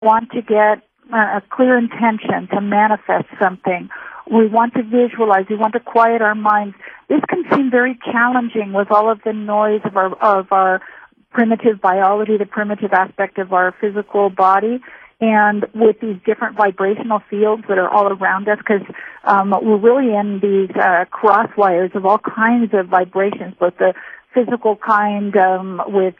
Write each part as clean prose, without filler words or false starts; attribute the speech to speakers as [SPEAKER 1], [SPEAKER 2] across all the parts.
[SPEAKER 1] want to get a clear intention to manifest something. We want to visualize. We want to quiet our minds. This can seem very challenging with all of the noise of our primitive biology, the primitive aspect of our physical body, and with these different vibrational fields that are all around us, because we're really in these cross wires of all kinds of vibrations, both the physical kind with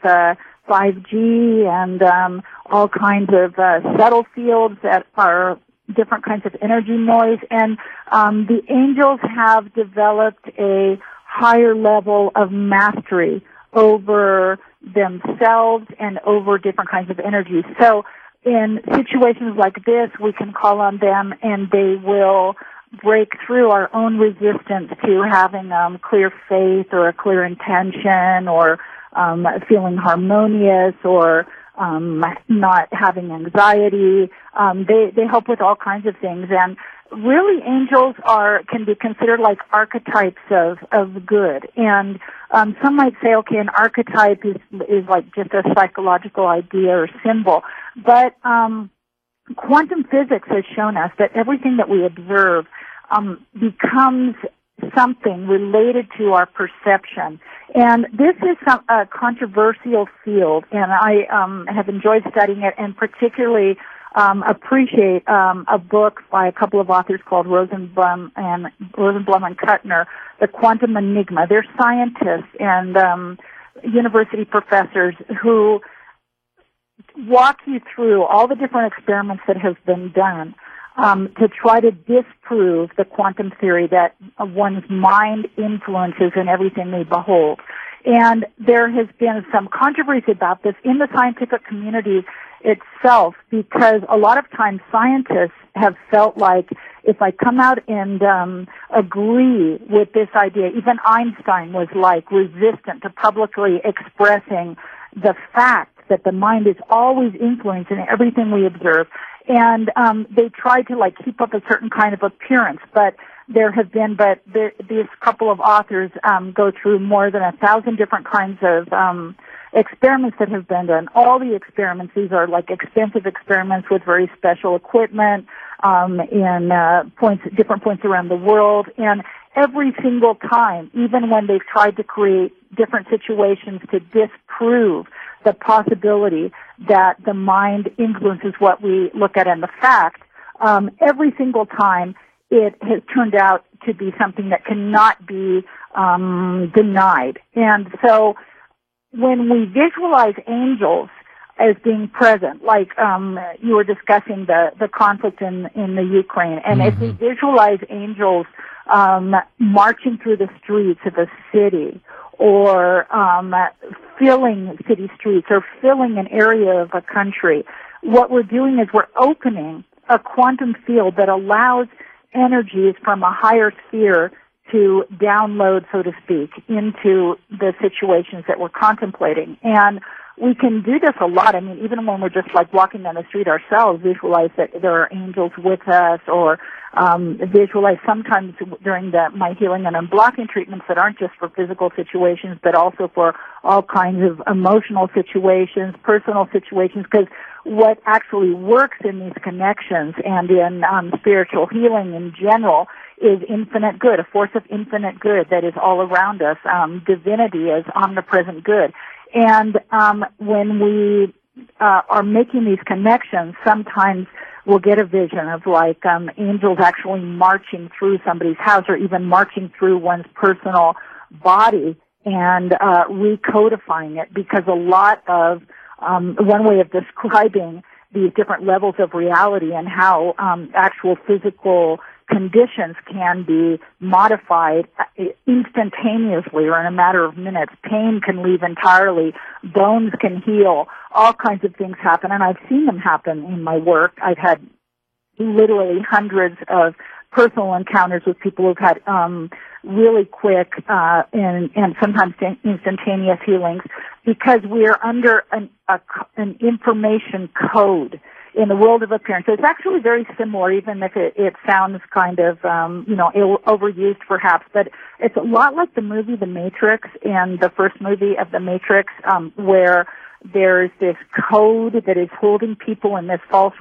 [SPEAKER 1] 5G and all kinds of subtle fields that are different kinds of energy noise. And the angels have developed a higher level of mastery over themselves and over different kinds of energies. So in situations like this, we can call on them and they will break through our own resistance to having clear faith or a clear intention or feeling harmonious or not having anxiety. They help with all kinds of things. And really, angels can be considered like archetypes of good. And some might say, okay, an archetype is like just a psychological idea or symbol. But quantum physics has shown us that everything that we observe becomes something related to our perception. And this is a controversial field, and I have enjoyed studying it, and particularly appreciate a book by a couple of authors called Rosenblum and Kuttner, The Quantum Enigma. They're scientists and university professors who walk you through all the different experiments that have been done to try to disprove the quantum theory that one's mind influences in everything we behold. And there has been some controversy about this in the scientific community itself, because a lot of times scientists have felt like if I come out and agree with this idea, even Einstein was like resistant to publicly expressing the fact that the mind is always influencing everything we observe. And they try to like keep up a certain kind of appearance, but these couple of authors go through more than 1,000 different kinds of experiments that have been done. All the experiments, these are like expensive experiments with very special equipment in different points around the world. And every single time, even when they've tried to create different situations to disprove the possibility that the mind influences what we look at in the fact, every single time it has turned out to be something that cannot be denied. And so when we visualize angels as being present, like you were discussing the conflict in the Ukraine, and if we visualize angels marching through the streets of a city, or filling city streets, or filling an area of a country, what we're doing is we're opening a quantum field that allows energies from a higher sphere to download, so to speak, into the situations that we're contemplating. And we can do this a lot. I mean, even when we're just like walking down the street ourselves, visualize that there are angels with us, or visualize sometimes during my healing and unblocking treatments that aren't just for physical situations, but also for all kinds of emotional situations, personal situations, because what actually works in these connections and in spiritual healing in general is infinite good, a force of infinite good that is all around us. Divinity is omnipresent good. And when we are making these connections, sometimes we'll get a vision of like angels actually marching through somebody's house, or even marching through one's personal body and recodifying it, because a lot of one way of describing these different levels of reality and how actual physical conditions can be modified instantaneously or in a matter of minutes. Pain can leave entirely. Bones can heal. All kinds of things happen, and I've seen them happen in my work. I've had literally hundreds of personal encounters with people who've had really quick and sometimes instantaneous healings, because we're under an information code in the world of appearance. So it's actually very similar, even if it sounds kind of, overused perhaps, but it's a lot like the movie The Matrix, and the first movie of The Matrix, where There's this code that is holding people in this false